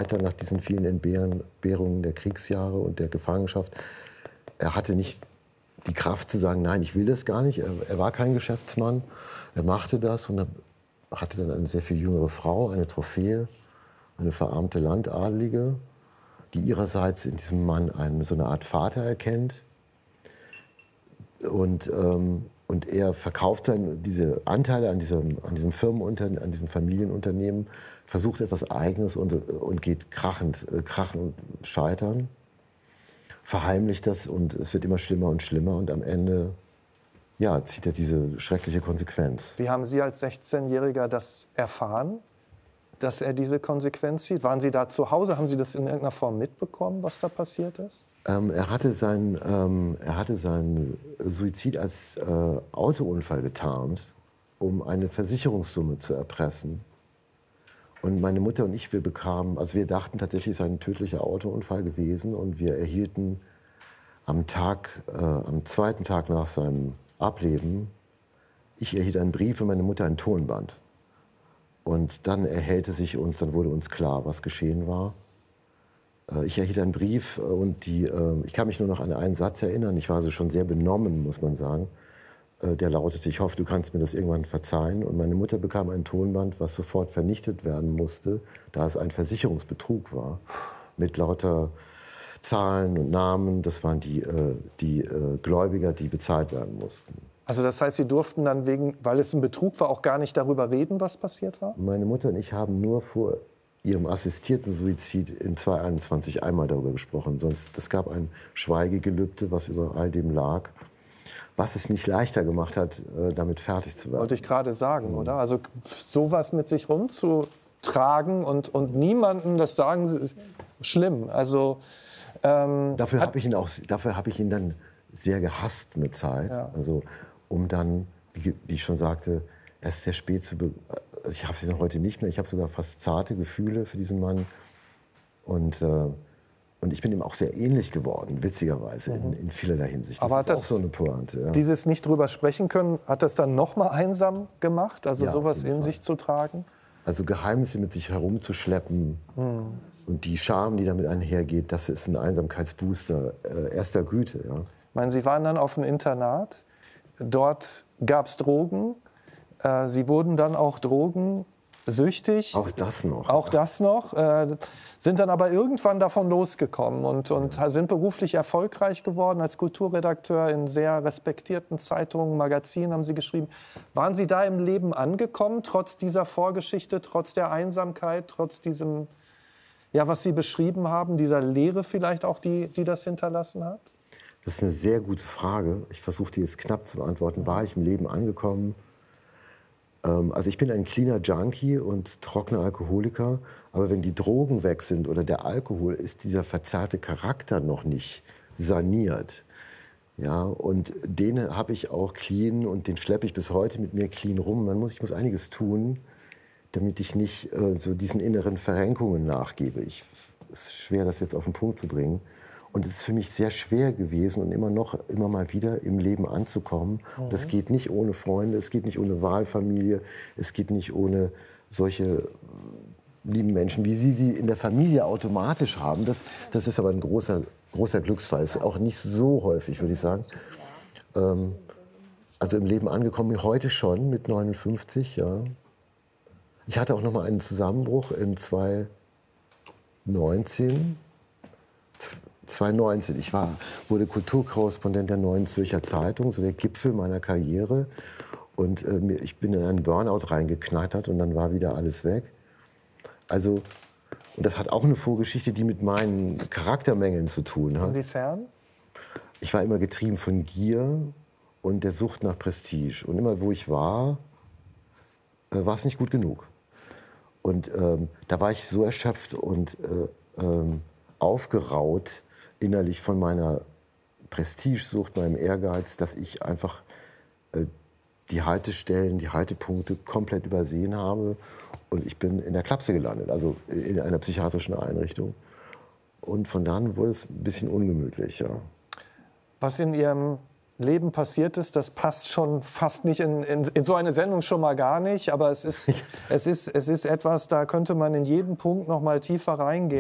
Vater nach diesen vielen Entbehrungen der Kriegsjahre und der Gefangenschaft, er hatte nicht die Kraft zu sagen, nein, ich will das gar nicht. Er war kein Geschäftsmann, er machte das und hatte dann eine sehr viel jüngere Frau, eine Trophäe, eine verarmte Landadelige, die ihrerseits in diesem Mann so eine Art Vater erkennt. Und er verkauft dann diese Anteile an diesem an diesem Familienunternehmen, versucht etwas Eigenes und geht krachend scheitern, verheimlicht das und es wird immer schlimmer und schlimmer und am Ende zieht er diese schreckliche Konsequenz. Wie haben Sie als 16-Jähriger das erfahren, dass er diese Konsequenz zieht? Waren Sie da zu Hause? Haben Sie das in irgendeiner Form mitbekommen, was da passiert ist? Er hatte seinen Suizid als Autounfall getarnt, um eine Versicherungssumme zu erpressen. Und meine Mutter und ich, wir dachten tatsächlich, es sei ein tödlicher Autounfall gewesen. Und wir erhielten am zweiten Tag nach seinem Ableben, ich erhielt einen Brief und meine Mutter ein Tonband. Und dann dann wurde uns klar, was geschehen war. Ich erhielt einen Brief und ich kann mich nur noch an einen Satz erinnern. Ich war also schon sehr benommen, muss man sagen. Der lautete, ich hoffe, du kannst mir das irgendwann verzeihen. Und meine Mutter bekam ein Tonband, was sofort vernichtet werden musste, da es ein Versicherungsbetrug war. Mit lauter Zahlen und Namen. Das waren die Gläubiger, die bezahlt werden mussten. Also das heißt, Sie durften dann weil es ein Betrug war, auch gar nicht darüber reden, was passiert war? Meine Mutter und ich haben nur vor ihrem assistierten Suizid in 2021 einmal darüber gesprochen. Es gab ein Schweigegelübde, was über all dem lag, was es nicht leichter gemacht hat, damit fertig zu werden. Wollte ich gerade sagen, oder? Also sowas mit sich rumzutragen und niemandem das sagen, ist schlimm. Also dafür habe ich ihn dann sehr gehasst eine Zeit. Ja. Also um dann, wie ich schon sagte, erst sehr spät also ich habe sie noch heute nicht mehr. Ich habe sogar fast zarte Gefühle für diesen Mann. Und ich bin ihm auch sehr ähnlich geworden, witzigerweise, in vielerlei Hinsicht. Das ist auch so eine Pointe. Ja. Dieses nicht drüber sprechen können, hat das dann noch mal einsam gemacht? Also sowas in sich zu tragen? Also Geheimnisse mit sich herumzuschleppen und die Scham, die damit einhergeht, das ist ein Einsamkeitsbooster erster Güte. Ja. Ich meine, Sie waren dann auf dem Internat. Dort gab es Drogen. Sie wurden dann auch drogensüchtig. Auch das noch. Auch das noch. Sind dann aber irgendwann davon losgekommen und sind beruflich erfolgreich geworden. Als Kulturredakteur in sehr respektierten Zeitungen, Magazinen haben Sie geschrieben. Waren Sie da im Leben angekommen, trotz dieser Vorgeschichte, trotz der Einsamkeit, trotz diesem, was Sie beschrieben haben, dieser Leere vielleicht auch, die das hinterlassen hat? Das ist eine sehr gute Frage. Ich versuche die jetzt knapp zu beantworten. War ich im Leben angekommen? Also ich bin ein cleaner Junkie und trockener Alkoholiker. Aber wenn die Drogen weg sind oder der Alkohol, ist dieser verzerrte Charakter noch nicht saniert. Ja, und den habe ich auch clean und den schleppe ich bis heute mit mir clean rum. Ich muss einiges tun, damit ich nicht so diesen inneren Verrenkungen nachgebe. Es ist schwer, das jetzt auf den Punkt zu bringen. Und es ist für mich sehr schwer gewesen und immer mal wieder im Leben anzukommen. Und das geht nicht ohne Freunde, es geht nicht ohne Wahlfamilie, es geht nicht ohne solche lieben Menschen, wie Sie in der Familie automatisch haben. Das ist aber ein großer Glücksfall. Das ist auch nicht so häufig, würde ich sagen. Also im Leben angekommen, heute schon mit 59, ja. Ich hatte auch noch mal einen Zusammenbruch in 2019. Ich wurde Kulturkorrespondent der Neuen Zürcher Zeitung, so der Gipfel meiner Karriere. Und ich bin in einen Burnout reingeknattert und dann war wieder alles weg. Also, und das hat auch eine Vorgeschichte, die mit meinen Charaktermängeln zu tun hat. Inwiefern? Ich war immer getrieben von Gier und der Sucht nach Prestige. Und immer, wo ich war es nicht gut genug. Und da war ich so erschöpft und aufgeraut innerlich von meiner Prestigesucht, meinem Ehrgeiz, dass ich einfach die Haltestellen, die Haltepunkte komplett übersehen habe. Und ich bin in der Klapse gelandet, also in einer psychiatrischen Einrichtung. Und von da an wurde es ein bisschen ungemütlich, ja. Was in Ihrem Leben passiert ist, das passt schon fast nicht in so eine Sendung schon mal gar nicht. Aber es ist etwas, da könnte man in jeden Punkt noch mal tiefer reingehen.